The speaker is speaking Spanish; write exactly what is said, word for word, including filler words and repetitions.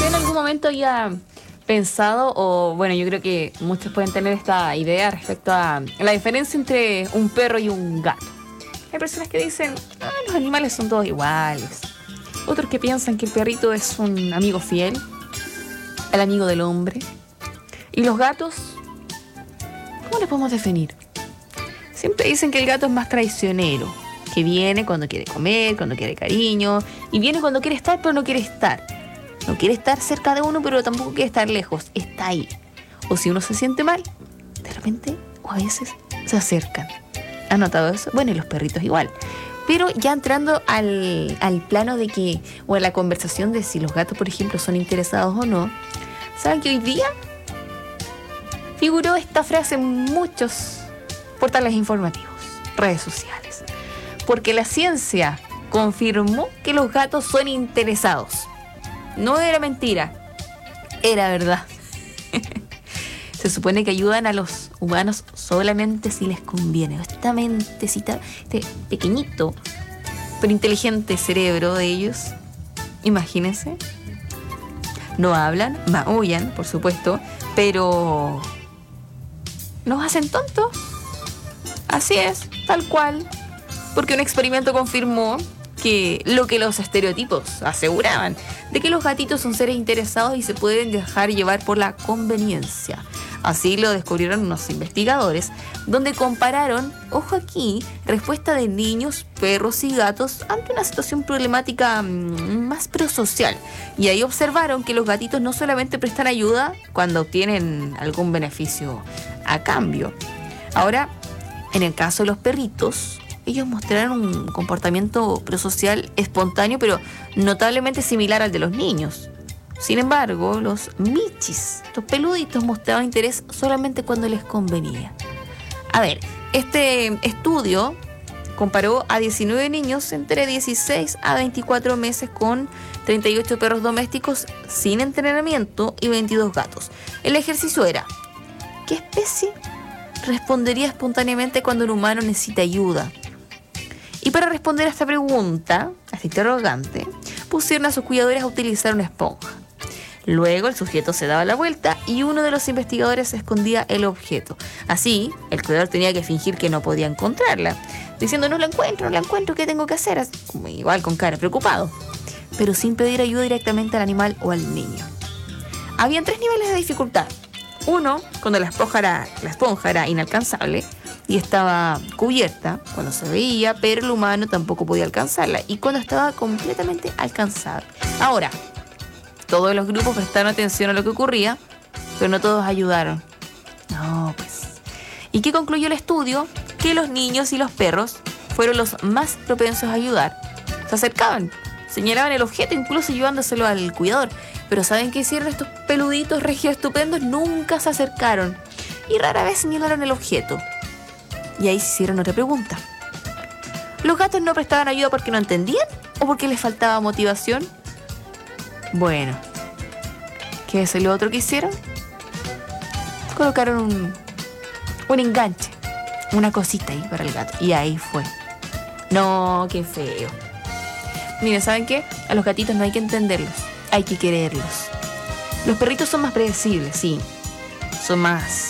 en algún momento había pensado, o bueno, yo creo que muchos pueden tener esta idea respecto a la diferencia entre un perro y un gato. Hay personas que dicen, ah, los animales son todos iguales. Otros que piensan que el perrito es un amigo fiel, el amigo del hombre. Y los gatos, ¿cómo les podemos definir? Siempre dicen que el gato es más traicionero, que viene cuando quiere comer, cuando quiere cariño, y viene cuando quiere estar, pero no quiere estar. No quiere estar cerca de uno, pero tampoco quiere estar lejos. Está ahí. O si uno se siente mal, de repente, o a veces, se acercan. ¿Han notado eso? Bueno, y los perritos igual. Pero ya entrando al, al plano de que, o a la conversación de si los gatos, por ejemplo, son interesados o no, ¿saben que hoy día figuró esta frase en muchos portales informativos, redes sociales? Porque la ciencia confirmó que los gatos son interesados. No era mentira, era verdad. Se supone que ayudan a los humanos solamente si les conviene. Esta mentecita, este pequeñito, pero inteligente cerebro de ellos, imagínense. No hablan, maullan, por supuesto, pero nos hacen tontos. Así es, tal cual. Porque un experimento confirmó que lo que los estereotipos aseguraban, de que los gatitos son seres interesados y se pueden dejar llevar por la conveniencia. Así lo descubrieron unos investigadores, donde compararon, ojo aquí, respuesta de niños, perros y gatos ante una situación problemática mmm, más prosocial. Y ahí observaron que los gatitos no solamente prestan ayuda cuando obtienen algún beneficio a cambio. Ahora, en el caso de los perritos, ellos mostraron un comportamiento prosocial espontáneo, pero notablemente similar al de los niños. Sin embargo, los michis, estos peluditos, mostraban interés solamente cuando les convenía. A ver, este estudio comparó a diecinueve niños entre dieciséis a veinticuatro meses con treinta y ocho perros domésticos sin entrenamiento y veintidós gatos. El ejercicio era, ¿qué especie respondería espontáneamente cuando un humano necesita ayuda? Y para responder a esta pregunta, a este interrogante, pusieron a sus cuidadores a utilizar una esponja. Luego el sujeto se daba la vuelta y uno de los investigadores escondía el objeto. Así, el cuidador tenía que fingir que no podía encontrarla, diciendo no la encuentro, no la encuentro, ¿qué tengo que hacer? Así, igual con cara preocupado, pero sin pedir ayuda directamente al animal o al niño. Habían tres niveles de dificultad. Uno, cuando la esponja era, la esponja era inalcanzable y estaba cubierta, cuando se veía, pero el humano tampoco podía alcanzarla, y cuando estaba completamente alcanzable. Ahora, todos los grupos prestaron atención a lo que ocurría, pero no todos ayudaron. No, pues. ¿Y qué concluyó el estudio? Que los niños y los perros fueron los más propensos a ayudar. Se acercaban, señalaban el objeto, incluso llevándoselo al cuidador. Pero ¿saben qué hicieron estos peluditos regios estupendos? Nunca se acercaron y rara vez señalaron el objeto. Y ahí se hicieron otra pregunta. ¿Los gatos no prestaban ayuda porque no entendían o porque les faltaba motivación? Bueno, ¿qué es lo otro que hicieron? Colocaron un, un enganche, una cosita ahí para el gato. Y ahí fue. No, qué feo. Miren, ¿saben qué? A los gatitos no hay que entenderlos, hay que quererlos. Los perritos son más predecibles, sí. Son más